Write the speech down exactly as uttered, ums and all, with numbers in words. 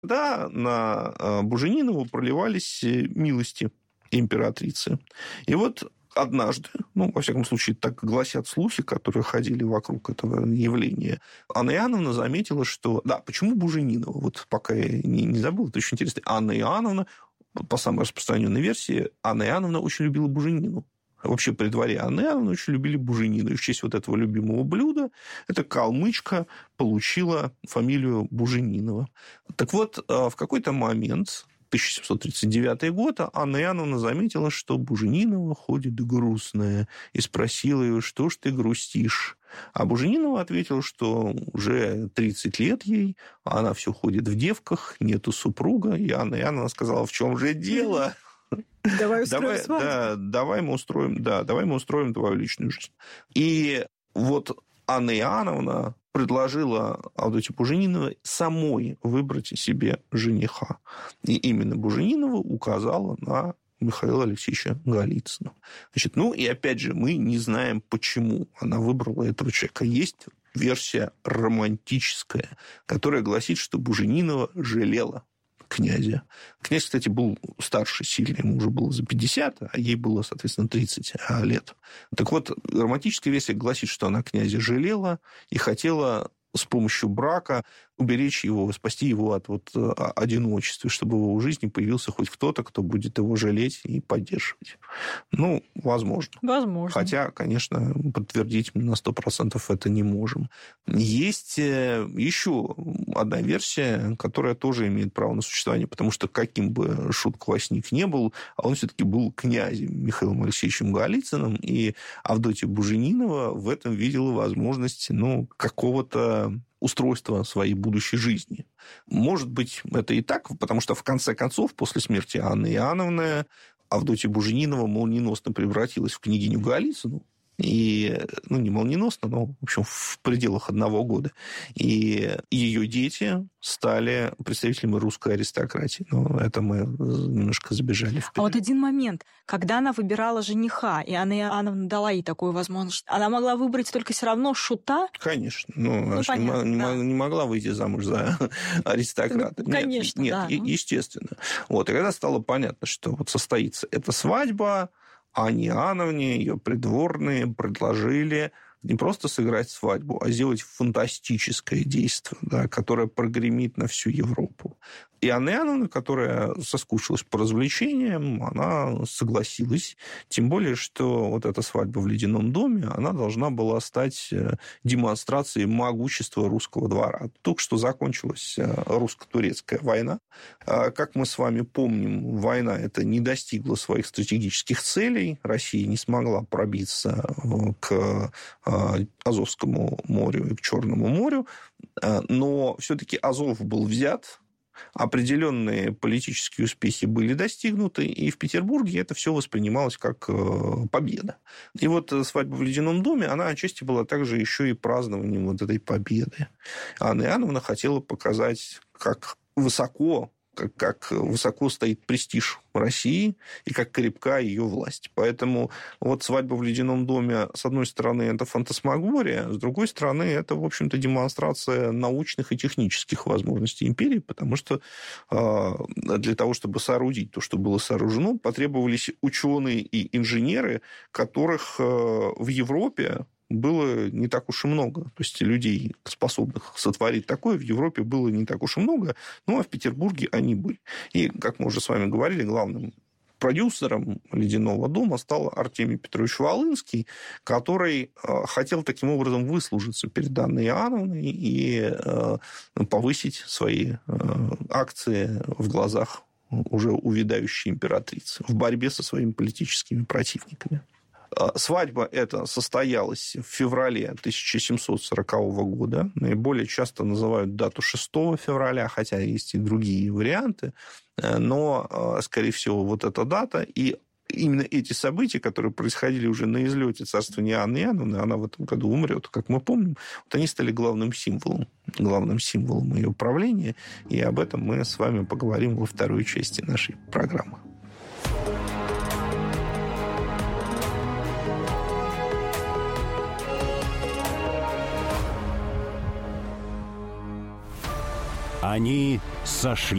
Да, на Буженинову проливались милости императрицы. И вот однажды, ну, во всяком случае, так гласят слухи, которые ходили вокруг этого явления, Анна Иоанновна заметила, что... Да, почему Буженинова? Вот пока я не, не забыл, это очень интересно. Анна Иоанновна, по самой распространенной версии, Анна Иоанновна очень любила Буженину. Вообще при дворе Анны Иоанновны очень любили буженину. И в честь вот этого любимого блюда эта калмычка получила фамилию Буженинова. Так вот, в какой-то момент, тысяча семьсот тридцать девятый год, Анна Иоанновна заметила, что Буженинова ходит грустная, и спросила ее, что ж ты грустишь? А Буженинова ответила, что уже тридцать лет ей, она все ходит в девках, нету супруга. И Анна Иоанновна сказала, в чем же дело? Давай устроим давай, свадьбу. Да, давай мы устроим, да, давай мы устроим твою личную жизнь. И вот Анна Иоанновна предложила Авдотье Бужениновой самой выбрать себе жениха. И именно Буженинова указала на Михаила Алексеевича Голицына. Значит, ну и опять же, мы не знаем, почему она выбрала этого человека. Есть версия романтическая, которая гласит, что Буженинова жалела князя. Князь, кстати, был старше сильно, ему уже было за пятьдесят, а ей было, соответственно, тридцать лет. Так вот, романтическая версия гласит, что она князя жалела и хотела с помощью брака уберечь его, спасти его от вот одиночества, чтобы в его жизни появился хоть кто-то, кто будет его жалеть и поддерживать. Ну, возможно. Возможно. Хотя, конечно, подтвердить на сто процентов это не можем. Есть еще одна версия, которая тоже имеет право на существование, потому что каким бы шут-квасник не был, а он все-таки был князем Михаилом Алексеевичем Голицыным, и Авдотья Буженинова в этом видела возможность, ну, какого-то устройства своей будущей жизни. Может быть, это и так, потому что, в конце концов, после смерти Анны Иоанновны Авдотья Буженинова молниеносно превратилась в княгиню Голицыну. И, ну, не молниеносно, но, в общем, в пределах одного года. И ее дети стали представителями русской аристократии. Но это мы немножко забежали вперед. А вот один момент. Когда она выбирала жениха, и Анна Иоанновна дала ей такую возможность, она могла выбрать только все равно шута? Конечно. Ну, ну она понятно, не, да. не могла выйти замуж за аристократа. Ну, конечно, нет, да. Нет, естественно. Вот. И когда стало понятно, что вот состоится эта свадьба, Анне Иоанновне, ее придворные предложили не просто сыграть свадьбу, а сделать фантастическое действие, да, которое прогремит на всю Европу. И Анна Иоанновна, которая соскучилась по развлечениям, она согласилась. Тем более, что вот эта свадьба в Ледяном доме, она должна была стать демонстрацией могущества русского двора. Только что закончилась русско-турецкая война. Как мы с вами помним, война эта не достигла своих стратегических целей. Россия не смогла пробиться к Азовскому морю и к Черному морю. Но все-таки Азов был взят, определенные политические успехи были достигнуты, и в Петербурге это все воспринималось как победа. И вот свадьба в Ледяном доме, она отчасти была также еще и празднованием вот этой победы. Анна Иоанновна хотела показать, как высоко, как, как высоко стоит престиж России и как крепка ее власть. Поэтому вот свадьба в Ледяном доме, с одной стороны, это фантасмагория, с другой стороны, это, в общем-то, демонстрация научных и технических возможностей империи, потому что для того, чтобы соорудить то, что было сооружено, потребовались ученые и инженеры, которых в Европе было не так уж и много. То есть людей, способных сотворить такое, в Европе было не так уж и много, ну, а в Петербурге они были. И, как мы уже с вами говорили, главным продюсером «Ледяного дома» стал Артемий Петрович Волынский, который хотел таким образом выслужиться перед Анной Иоанновной и повысить свои акции в глазах уже увядающей императрицы в борьбе со своими политическими противниками. Свадьба эта состоялась в феврале тысяча семьсот сорокового года. Наиболее часто называют дату шестого февраля, хотя есть и другие варианты. Но, скорее всего, вот эта дата и именно эти события, которые происходили уже на излете царствования Анны Иоанновны, она в этом году умрет, как мы помним, вот они стали главным символом, главным символом ее правления. И об этом мы с вами поговорим во второй части нашей программы. Они сошли.